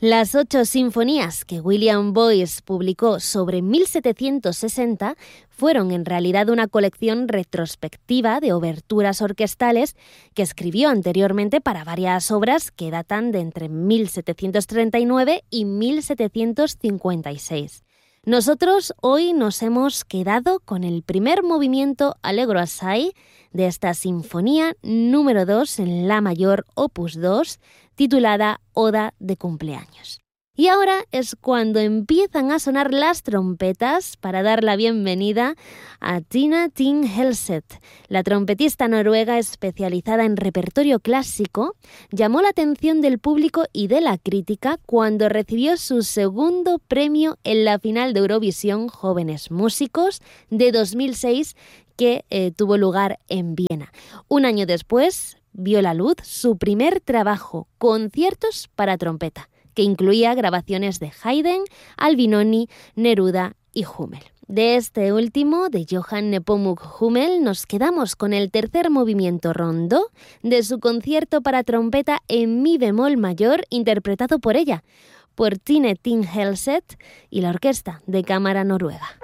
Las 8 sinfonías que William Boyce publicó sobre 1760 fueron en realidad una colección retrospectiva de oberturas orquestales que escribió anteriormente para varias obras que datan de entre 1739 y 1756. Nosotros hoy nos hemos quedado con el primer movimiento Allegro assai de esta sinfonía número 2 en la mayor opus 2, titulada Oda de cumpleaños. Y ahora es cuando empiezan a sonar las trompetas para dar la bienvenida a Tina Ting Helseth. La trompetista noruega especializada en repertorio clásico llamó la atención del público y de la crítica cuando recibió su segundo premio en la final de Eurovisión Jóvenes Músicos de 2006 que tuvo lugar en Viena. Un año después vio la luz su primer trabajo, Conciertos para trompeta, que incluía grabaciones de Haydn, Albinoni, Neruda y Hummel. De este último, de Johann Nepomuk Hummel, nos quedamos con el tercer movimiento rondó de su concierto para trompeta en mi bemol mayor, interpretado por ella, por Tine Ting Helseth y la Orquesta de Cámara Noruega.